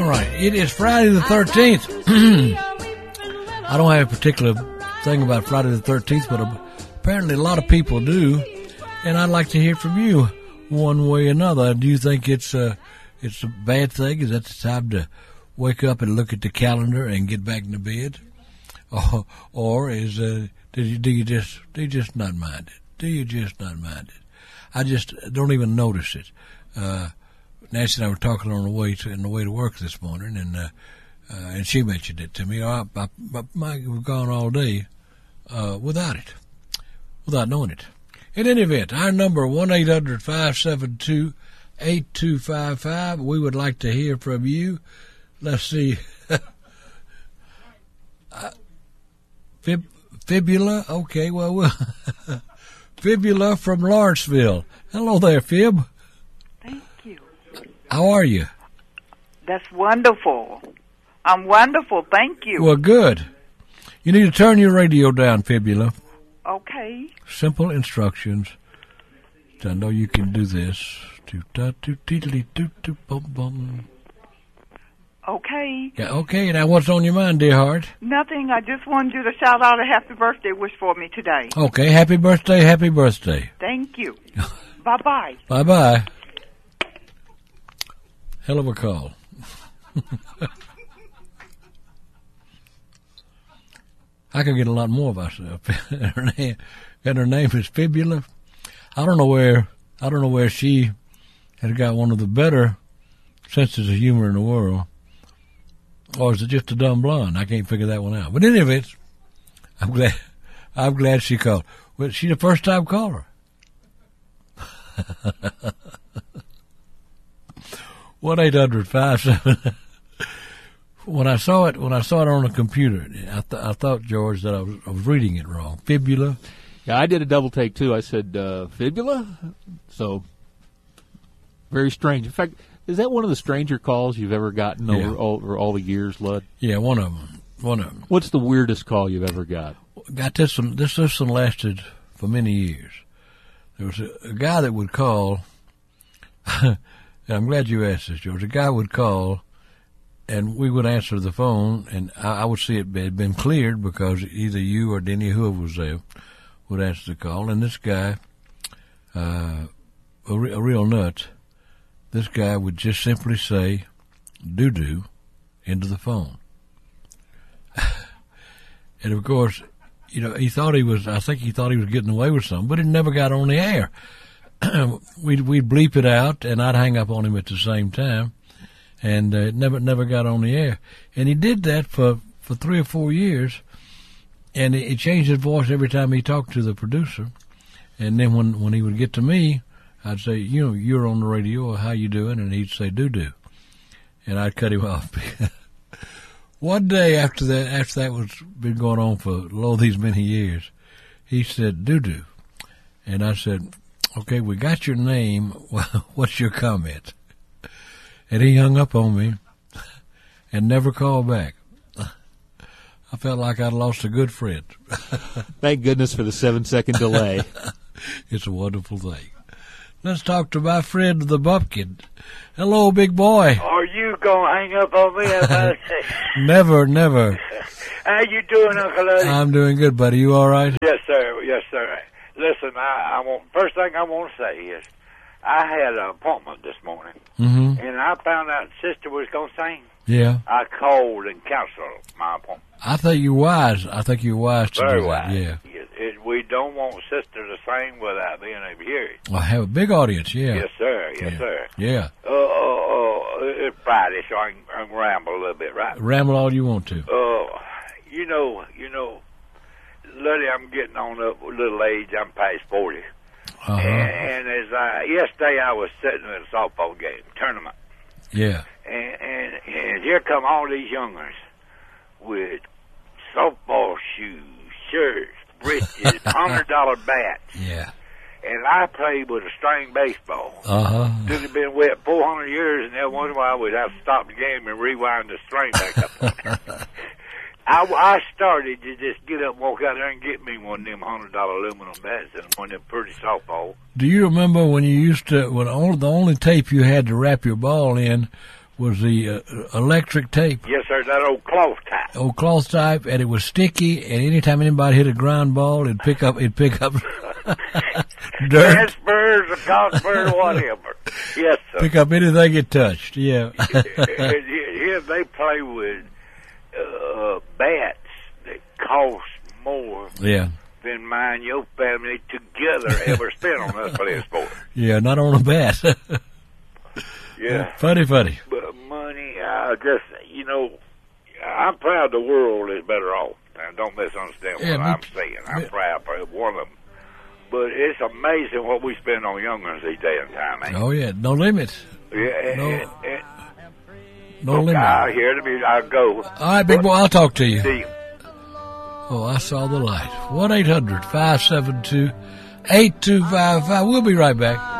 All right, it is Friday the 13th. I don't have a particular thing about Friday the 13th, but apparently a lot of people do, and I'd like to hear from you one way or another. Do you think it's a bad thing? Is that the time to wake up and look at the calendar and get back into bed, or is do you just not mind it? Do you just not mind it? I just don't even notice it. Nancy and I were talking on the way to work this morning, and she mentioned it to me. We've gone all day without knowing it. In any event, our number 1-800-572-8255. We would like to hear from you. Let's see. Fibula. Okay, well, Fibula from Lawrenceville. Hello there, Fib. Thank you. How are you? That's wonderful. I'm wonderful, thank you. Well, good. You need to turn your radio down, Fibula. Okay. Simple instructions. I know you can do this. Okay. Yeah, okay. Now, what's on your mind, dear heart? Nothing. I just wanted you to shout out a happy birthday wish for me today. Okay, happy birthday, happy birthday. Thank you. Bye-bye. Bye-bye. Hell of a call. I could get a lot more of myself. And her name is Fibula. I don't know where she has got one of the better senses of humor in the world. Or is it just a dumb blonde? I can't figure that one out. But in any event, I'm glad she called. Well, she's a first time caller. 1-800-57. When I saw it on the computer, I thought, George, that I was reading it wrong. Fibula. Yeah, I did a double take too. I said fibula. So very strange. In fact, is that one of the stranger calls you've ever gotten over all the years, Lud? Yeah, one of them. What's the weirdest call you've ever got? Got this one. This one lasted for many years. There was a guy that would call. And I'm glad you asked this, George. A guy would call, and we would answer the phone, and I would see it had been cleared because either you or Denny, whoever was there, would answer the call. And this guy, a real nut, this guy would just simply say, doo-doo, into the phone. And, of course, I think he thought he was getting away with something, but it never got on the air. We'd bleep it out, and I'd hang up on him at the same time, and it never got on the air. And he did that for 3 or 4 years, and he changed his voice every time he talked to the producer. And then when he would get to me, I'd say, you're on the radio, how you doing? And he'd say, doo-doo. And I'd cut him off. One day after that was been going on for these many years, he said, doo-doo. And I said, okay, we got your name. What's your comment? And he hung up on me and never called back. I felt like I'd lost a good friend. Thank goodness for the 7-second delay. It's a wonderful thing. Let's talk to my friend, the Bumpkin. Hello, big boy. Are you going to hang up on me? Never. How you doing, Uncle Luddy? I'm doing good, buddy. You all right? Yes, sir. Listen, first thing I want to say is I had an appointment this morning, and I found out Sister was going to sing. Yeah. I called and canceled my appointment. I think you're wise. to Very do that. wise. Yeah. We don't want Sister to sing without being able to hear it. I have a big audience, yeah. Yes, sir. Sir. Yeah. It's Friday, so I can ramble a little bit, right? Ramble all you want to. You know, Luddy, I'm getting on up a little age. I'm past 40. Uh-huh. And as yesterday I was sitting at a softball game, tournament. Yeah. And here come all these youngers with softball shoes, shirts, breeches, $100 bats. Yeah. And I played with a string baseball. Uh-huh. It had been wet 400 years, and every once in a while we'd have to stop the game and rewind the string back up. I started to just get up and walk out there and get me one of them $100 aluminum bats and one of them pretty softball. Do you remember when you used to, the only tape you had to wrap your ball in was the electric tape. Yes, sir, that old cloth type. Old cloth type, and it was sticky, and anytime anybody hit a ground ball, it'd pick up dirt. Pittsburghs or Cotsburg, whatever. Yes, sir. Pick up anything it touched, yeah. And here they play with bats that cost more than mine, your family together ever spent on us playing sport. Yeah, not on a bat. Yeah. Funny. But money, I'm proud the world is better off. Now, don't misunderstand what I'm saying. I'm proud for one of them. But it's amazing what we spend on young'uns these days and time, ain't it? Oh, yeah. No limits. Yeah. No limit. I hear the music. I'll go. All right, big boy, I'll talk to you. See you. Oh, I saw the light. 1-800-572-8255. We'll be right back.